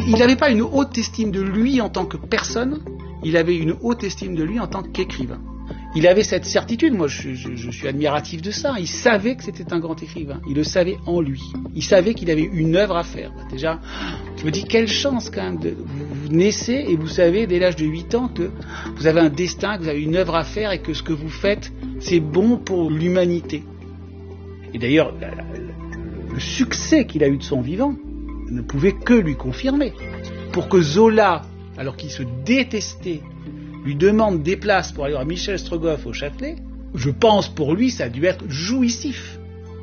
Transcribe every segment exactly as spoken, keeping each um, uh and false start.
il n'avait pas une haute estime de lui en tant que personne, il avait une haute estime de lui en tant qu'écrivain. Il avait cette certitude, moi je, je, je suis admiratif de ça, il savait que c'était un grand écrivain, il le savait en lui, il savait qu'il avait une œuvre à faire. Déjà, je me dis quelle chance quand même, de, vous, vous naissez et vous savez dès l'âge de huit ans que vous avez un destin, que vous avez une œuvre à faire et que ce que vous faites, c'est bon pour l'humanité. Et d'ailleurs, la, la, le succès qu'il a eu de son vivant ne pouvait que lui confirmer. Pour que Zola, alors qu'il se détestait, lui demande des places pour aller voir Michel Strogoff au Châtelet, je pense pour lui ça a dû être jouissif.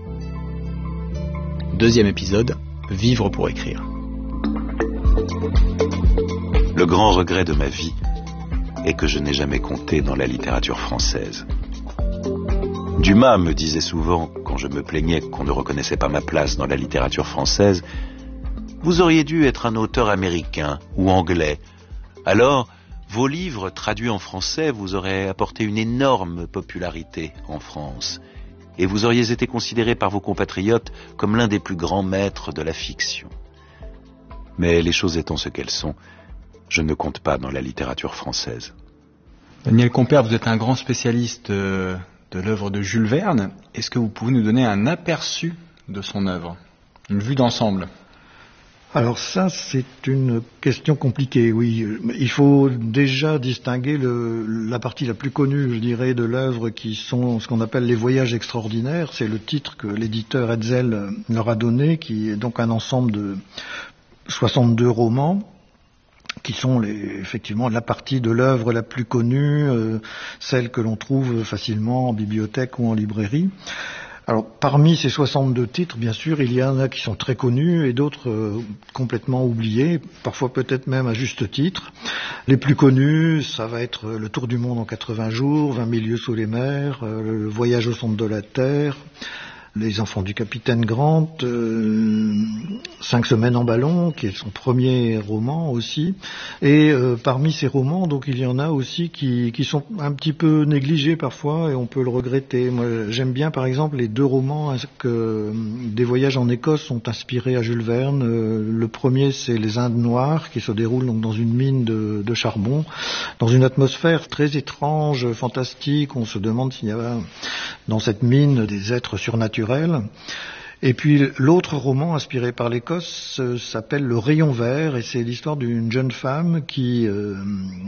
Deuxième épisode, vivre pour écrire. Le grand regret de ma vie est que je n'ai jamais compté dans la littérature française. Dumas me disait souvent, quand je me plaignais qu'on ne reconnaissait pas ma place dans la littérature française, « Vous auriez dû être un auteur américain ou anglais. Alors, vos livres traduits en français vous auraient apporté une énorme popularité en France et vous auriez été considéré par vos compatriotes comme l'un des plus grands maîtres de la fiction. Mais les choses étant ce qu'elles sont, je ne compte pas dans la littérature française. » Daniel Compère, vous êtes un grand spécialiste de, de l'œuvre de Jules Verne. Est-ce que vous pouvez nous donner un aperçu de son œuvre, une vue d'ensemble ? Alors ça, c'est une question compliquée, oui. Il faut déjà distinguer le, la partie la plus connue, je dirais, de l'œuvre, qui sont ce qu'on appelle les voyages extraordinaires. C'est le titre que l'éditeur Hetzel leur a donné, qui est donc un ensemble de soixante-deux romans, qui sont les, effectivement la partie de l'œuvre la plus connue, euh, celle que l'on trouve facilement en bibliothèque ou en librairie. Alors, parmi ces soixante-deux titres, bien sûr, il y en a qui sont très connus et d'autres euh, complètement oubliés, parfois peut-être même à juste titre. Les plus connus, ça va être Le Tour du monde en quatre-vingts jours, vingt mille lieues sous les mers, euh, Le voyage au centre de la Terre, Les enfants du capitaine Grant, euh, Cinq semaines en ballon, qui est son premier roman aussi. Et euh, parmi ces romans, donc il y en a aussi qui, qui sont un petit peu négligés parfois, et on peut le regretter. Moi, j'aime bien, par exemple, les deux romans que des voyages en Écosse sont inspirés à Jules Verne. Euh, le premier, c'est Les Indes noires, qui se déroule donc dans une mine de, de charbon, dans une atmosphère très étrange, fantastique. On se demande s'il y a dans cette mine des êtres surnaturels. Et puis l'autre roman inspiré par l'Écosse euh, s'appelle Le Rayon Vert, et c'est l'histoire d'une jeune femme qui euh,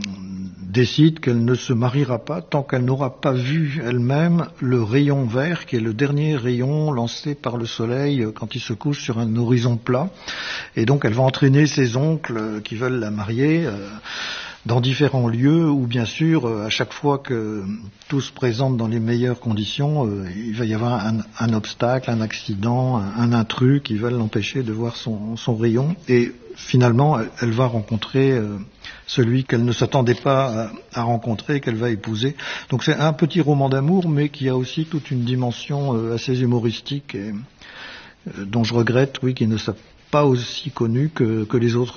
décide qu'elle ne se mariera pas tant qu'elle n'aura pas vu elle-même le rayon vert, qui est le dernier rayon lancé par le soleil quand il se couche sur un horizon plat. Et donc elle va entraîner ses oncles qui veulent la marier euh, dans différents lieux où, bien sûr, à chaque fois que tout se présente dans les meilleures conditions, euh, il va y avoir un, un obstacle, un accident, un, un intrus qui va l'empêcher de voir son, son rayon. Et finalement, elle, elle va rencontrer euh, celui qu'elle ne s'attendait pas à, à rencontrer, qu'elle va épouser. Donc c'est un petit roman d'amour, mais qui a aussi toute une dimension euh, assez humoristique et euh, dont je regrette, oui, qu'il ne soit pas aussi connu que, que les autres